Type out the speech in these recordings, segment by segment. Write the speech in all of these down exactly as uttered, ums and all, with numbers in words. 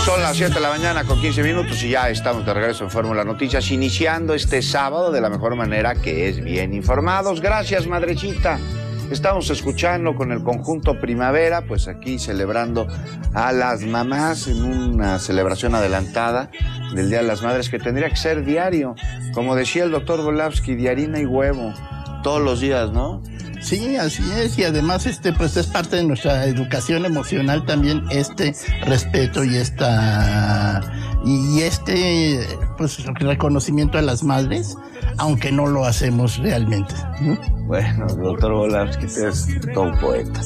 Son las siete de la mañana con quince minutos y ya estamos de regreso en Fórmula Noticias, iniciando este sábado de la mejor manera, que es bien informados. Gracias, madrecita. Estamos escuchando con el conjunto Primavera, pues aquí celebrando a las mamás en una celebración adelantada del Día de las Madres, que tendría que ser diario. Como decía el doctor Volavsky, de harina y huevo, todos los días, ¿no? Sí, así es, y además este pues es parte de nuestra educación emocional también, este respeto y esta y este pues reconocimiento a las madres, aunque no lo hacemos realmente, ¿no? Bueno, doctor Volavsky, es todo un poeta.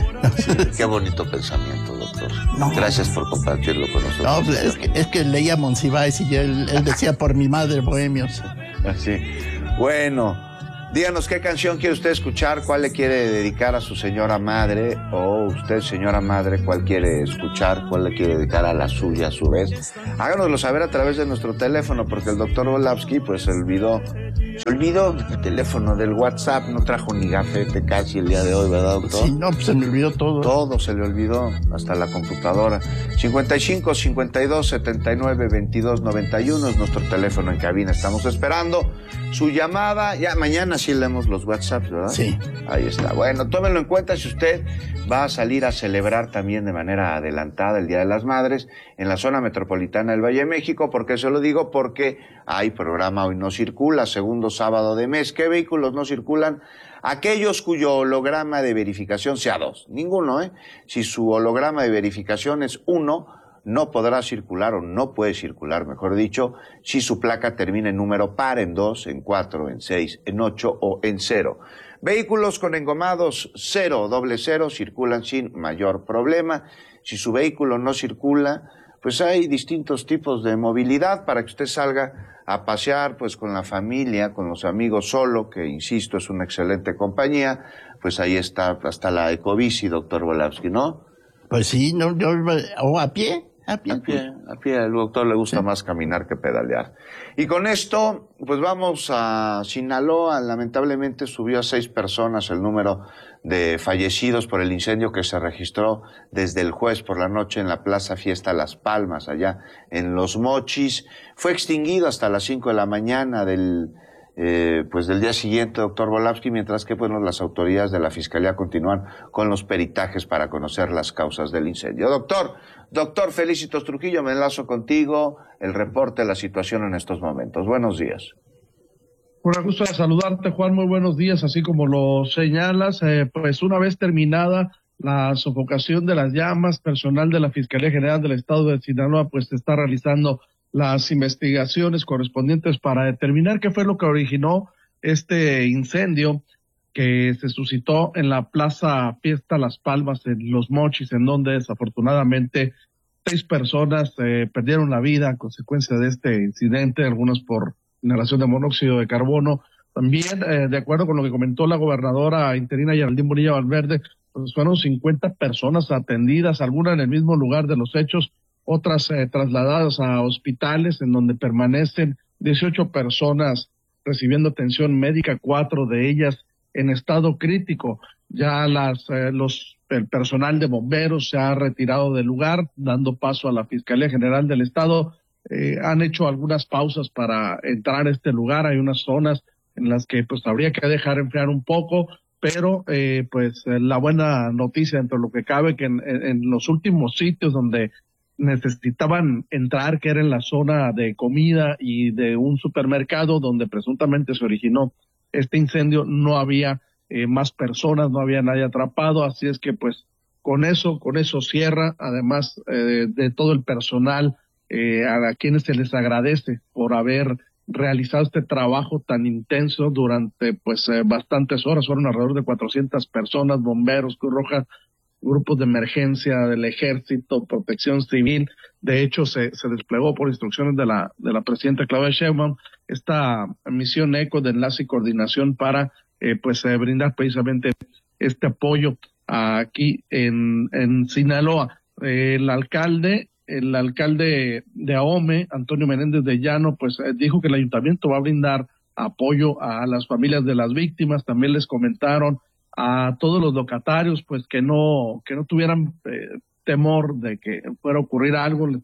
Qué bonito pensamiento, doctor. No, gracias por compartirlo con nosotros. No, es que, es que leía Monsiváis y él, él decía por mi madre, bohemios. Así. Bueno, díganos qué canción quiere usted escuchar, cuál le quiere dedicar a su señora madre, o usted, señora madre, cuál quiere escuchar, cuál le quiere dedicar a la suya a su vez. Háganoslo saber a través de nuestro teléfono, porque el doctor Volavsky pues se olvidó, se olvidó del teléfono, del WhatsApp, no trajo ni gafete casi el día de hoy, ¿verdad, doctor? Sí, no, pues se me olvidó todo. Todo se le olvidó, hasta la computadora. cincuenta y cinco, cincuenta y dos, setenta y nueve, veintidós, noventa y uno es nuestro teléfono en cabina. Estamos esperando su llamada. Ya mañana sí leemos los WhatsApps, ¿verdad? Sí. Ahí está. Bueno, tómenlo en cuenta si usted va a salir a celebrar también de manera adelantada el Día de las Madres en la zona metropolitana del Valle de México. ¿Por qué se lo digo? Porque hay programa Hoy No Circula, segundo sábado de mes. ¿Qué vehículos no circulan? Aquellos cuyo holograma de verificación sea dos. Ninguno, ¿eh? Si su holograma de verificación es uno, no podrá circular, o no puede circular, mejor dicho, si su placa termina en número par, en dos, en cuatro, en seis, en ocho o en cero. Vehículos con engomados cero, doble cero, circulan sin mayor problema. Si su vehículo no circula, pues hay distintos tipos de movilidad para que usted salga a pasear pues con la familia, con los amigos solo, que insisto es una excelente compañía. Pues ahí está hasta la Ecobici, doctor Volavsky, ¿no? Pues sí, no, yo, o a pie, a pie. A pie, a pie, al doctor le gusta sí. más caminar que pedalear. Y con esto, pues vamos a Sinaloa. Lamentablemente subió a seis personas el número de fallecidos por el incendio que se registró desde el jueves por la noche en la Plaza Fiesta Las Palmas, allá en Los Mochis. Fue extinguido hasta las cinco de la mañana del eh, pues del día siguiente, doctor Volavsky, mientras que bueno, las autoridades de la Fiscalía continúan con los peritajes para conocer las causas del incendio. Doctor, doctor Felicitos Trujillo, me enlazo contigo, el reporte de la situación en estos momentos. Buenos días. Con el gusto de saludarte, Juan, muy buenos días. Así como lo señalas, eh, pues una vez terminada la sofocación de las llamas, personal de la Fiscalía General del Estado de Sinaloa pues está realizando las investigaciones correspondientes para determinar qué fue lo que originó este incendio que se suscitó en la Plaza Fiesta Las Palmas, en Los Mochis, en donde desafortunadamente seis personas eh, perdieron la vida a consecuencia de este incidente, algunos por inhalación de monóxido de carbono. También, eh, de acuerdo con lo que comentó la gobernadora interina Geraldine Bonilla Valverde, pues fueron cincuenta personas atendidas, algunas en el mismo lugar de los hechos, otras eh, trasladadas a hospitales en donde permanecen dieciocho personas recibiendo atención médica, cuatro de ellas en estado crítico. Ya las eh, los el personal de bomberos se ha retirado del lugar, dando paso a la Fiscalía General del Estado. Eh, han hecho algunas pausas para entrar a este lugar. Hay unas zonas en las que pues habría que dejar enfriar un poco, pero eh, pues eh, la buena noticia dentro de lo que cabe, que en, en los últimos sitios donde necesitaban entrar, que era en la zona de comida y de un supermercado donde presuntamente se originó este incendio, no había eh, más personas, no había nadie atrapado, así es que pues con eso, con eso cierra, además eh, de todo el personal eh, a quienes se les agradece por haber realizado este trabajo tan intenso durante pues eh, bastantes horas. Fueron alrededor de cuatrocientas personas, bomberos, Cruz Roja, grupos de emergencia del Ejército, Protección Civil. De hecho, se, se desplegó por instrucciones de la de la presidenta Claudia Sheinbaum esta misión ECO de enlace y coordinación para eh, pues eh, brindar precisamente este apoyo aquí en en Sinaloa. Eh, el alcalde el alcalde de Ahome, Antonio Menéndez de Llano, pues eh, dijo que el ayuntamiento va a brindar apoyo a las familias de las víctimas. También les comentaron a todos los locatarios pues que no que no tuvieran eh, temor de que fuera a ocurrir algo. Les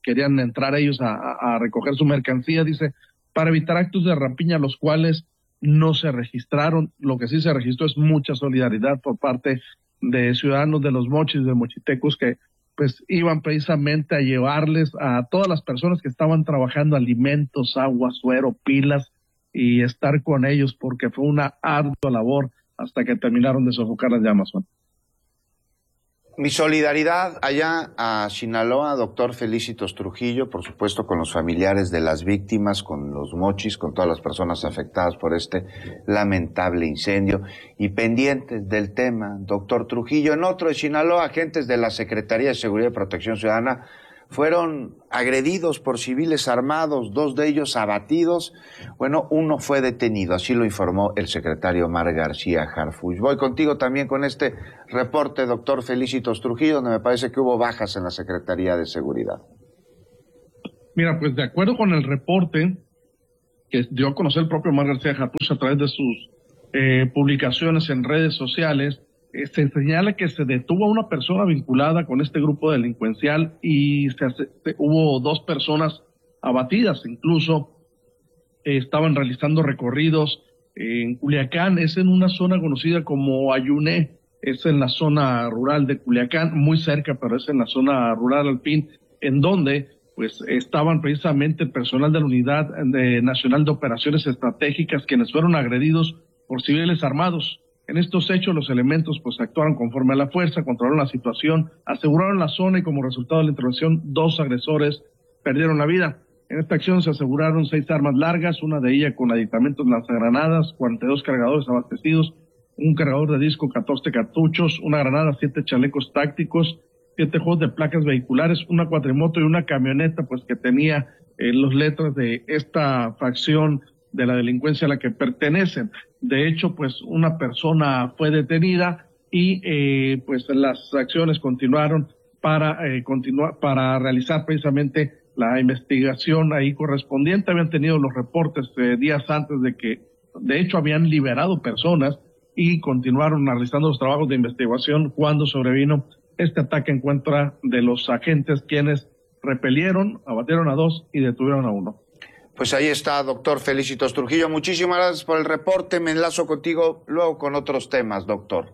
querían entrar ellos a, a recoger su mercancía, dice, para evitar actos de rapiña, los cuales no se registraron. Lo que sí se registró es mucha solidaridad por parte de ciudadanos de Los Mochis, de Mochitecos, que pues iban precisamente a llevarles a todas las personas que estaban trabajando alimentos, agua, suero, pilas, y estar con ellos, porque fue una ardua labor hasta que terminaron de sofocar las llamas, Juan. Mi solidaridad allá a Sinaloa, doctor Felícitos Trujillo, por supuesto con los familiares de las víctimas, con los Mochis, con todas las personas afectadas por este lamentable incendio, y pendientes del tema, doctor Trujillo. En otro de Sinaloa, agentes de la Secretaría de Seguridad y Protección Ciudadana fueron agredidos por civiles armados, dos de ellos abatidos. Bueno, uno fue detenido, así lo informó el secretario Omar García Harfuch. Voy contigo también con este reporte, doctor Felícitos Trujillo, donde me parece que hubo bajas en la Secretaría de Seguridad. Mira, pues de acuerdo con el reporte que dio a conocer el propio Omar García Harfuch a través de sus eh, publicaciones en redes sociales, se señala que se detuvo a una persona vinculada con este grupo delincuencial y se hace, se, hubo dos personas abatidas. Incluso eh, estaban realizando recorridos en Culiacán. Es en una zona conocida como Ayuné, es en la zona rural de Culiacán, muy cerca, pero es en la zona rural al fin, en donde pues estaban precisamente el personal de la Unidad de Nacional de Operaciones Estratégicas, quienes fueron agredidos por civiles armados. En estos hechos, los elementos pues actuaron conforme a la fuerza, controlaron la situación, aseguraron la zona y como resultado de la intervención, dos agresores perdieron la vida. En esta acción se aseguraron seis armas largas, una de ellas con aditamentos lanzagranadas, cuarenta y dos cargadores abastecidos, un cargador de disco, catorce cartuchos, una granada, siete chalecos tácticos, siete juegos de placas vehiculares, una cuatrimoto y una camioneta pues que tenía eh, los letras de esta facción de la delincuencia a la que pertenecen. De hecho, pues una persona fue detenida y eh, pues las acciones continuaron para eh, continuar para realizar precisamente la investigación ahí correspondiente. Habían tenido los reportes eh, días antes de que, de hecho, habían liberado personas y continuaron realizando los trabajos de investigación cuando sobrevino este ataque en contra de los agentes, quienes repelieron, abatieron a dos y detuvieron a uno. Pues ahí está, doctor Felícitos Trujillo. Muchísimas gracias por el reporte. Me enlazo contigo luego con otros temas, doctor.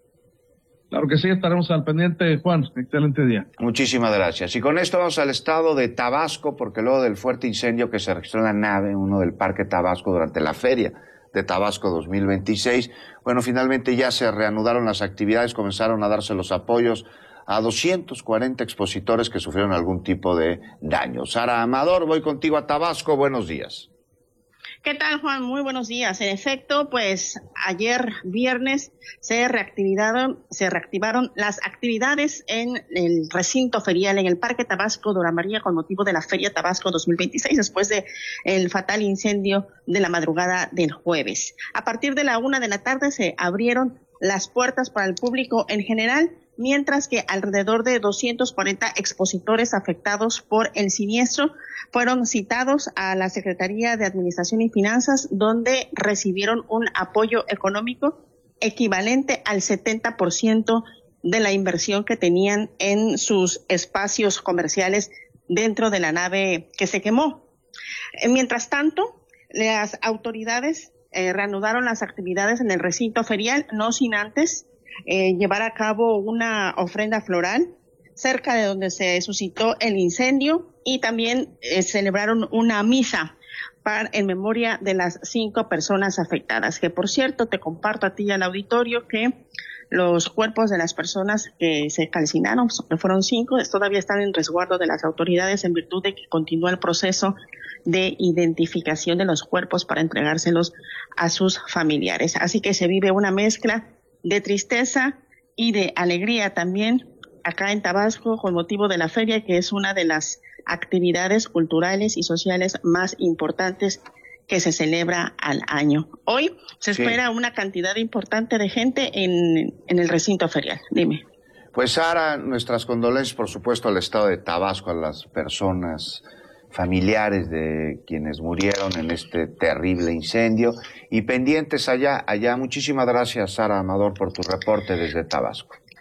Claro que sí, estaremos al pendiente, Juan. Excelente día. Muchísimas gracias. Y con esto vamos al estado de Tabasco, porque luego del fuerte incendio que se registró en la nave uno del Parque Tabasco durante la Feria de Tabasco dos mil veintiséis, bueno, finalmente ya se reanudaron las actividades, comenzaron a darse los apoyos a doscientos cuarenta expositores que sufrieron algún tipo de daño. Sara Amador, voy contigo a Tabasco, buenos días. ¿Qué tal, Juan? Muy buenos días. En efecto, pues ayer viernes se reactivaron, se reactivaron las actividades en el recinto ferial en el Parque Tabasco Dora María con motivo de la Feria Tabasco dos mil veintiséis, después de el fatal incendio de la madrugada del jueves. A partir de la una de la tarde se abrieron las puertas para el público en general, mientras que alrededor de doscientos cuarenta expositores afectados por el siniestro fueron citados a la Secretaría de Administración y Finanzas, donde recibieron un apoyo económico equivalente al setenta por ciento de la inversión que tenían en sus espacios comerciales dentro de la nave que se quemó. Mientras tanto, las autoridades eh, reanudaron las actividades en el recinto ferial, no sin antes Eh, llevar a cabo una ofrenda floral cerca de donde se suscitó el incendio y también eh, celebraron una misa para, en memoria de las cinco personas afectadas, que por cierto te comparto a ti y al auditorio que los cuerpos de las personas que se calcinaron, que fueron cinco, todavía están en resguardo de las autoridades en virtud de que continúa el proceso de identificación de los cuerpos para entregárselos a sus familiares. Así que se vive una mezcla de tristeza y de alegría también acá en Tabasco con motivo de la feria, que es una de las actividades culturales y sociales más importantes que se celebra al año. Hoy se espera sí. una cantidad importante de gente en, en el recinto ferial. Dime. Pues Sara, nuestras condolencias por supuesto al estado de Tabasco, a las personas familiares de quienes murieron en este terrible incendio y pendientes allá, allá. Muchísimas gracias, Sara Amador, por tu reporte desde Tabasco.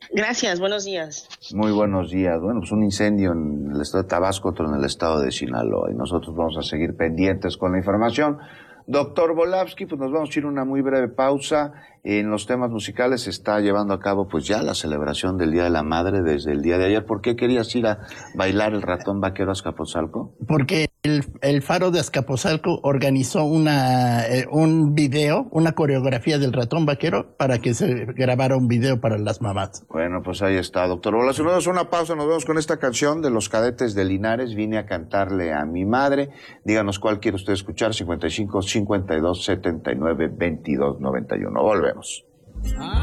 Gracias, buenos días. Muy buenos días. Bueno, pues un incendio en el estado de Tabasco, otro en el estado de Sinaloa, y nosotros vamos a seguir pendientes con la información. Doctor Volavsky, pues nos vamos a ir a una muy breve pausa. En los temas musicales se está llevando a cabo pues ya la celebración del Día de la Madre desde el día de ayer. ¿Por qué querías ir a bailar el ratón vaquero a Azcapotzalco? Porque el, el Faro de Azcapotzalco organizó una eh, un video, una coreografía del ratón vaquero para que se grabara un video para las mamás. Bueno, pues ahí está, doctor Volavsky. Nos vamos a una pausa, nos vemos con esta canción de los Cadetes de Linares. Vine a cantarle a mi madre. Díganos cuál quiere usted escuchar, cincuenta y cinco, cincuenta y dos, setenta y nueve, veintidós, noventa y uno. Volvemos.